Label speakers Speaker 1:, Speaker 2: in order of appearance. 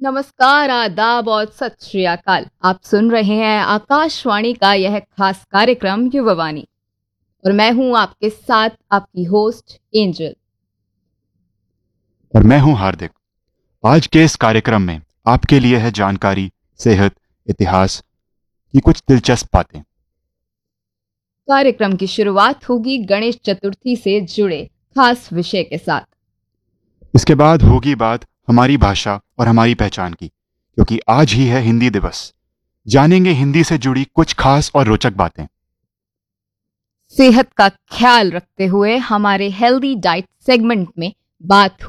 Speaker 1: नमस्कार, आदाब और सत श्री अकाल। आप सुन रहे हैं आकाशवाणी का यह खास कार्यक्रम युवावाणी और मैं हूं आपके साथ आपकी होस्ट एंजल।
Speaker 2: और मैं हूं हार्दिक। आज के इस कार्यक्रम में आपके लिए है जानकारी, सेहत, इतिहास की कुछ दिलचस्प बातें।
Speaker 1: कार्यक्रम की शुरुआत होगी गणेश चतुर्थी से जुड़े खास विषय के साथ।
Speaker 2: इसके बाद होगी बात हमारी भाषा और हमारी पहचान की, क्योंकि आज ही है हिंदी दिवस। जानेंगे हिंदी से जुड़ी कुछ खास और रोचक बातें।
Speaker 1: सेहत का ख्याल रखते हुए हमारे हेल्दी डाइट सेगमेंट में बात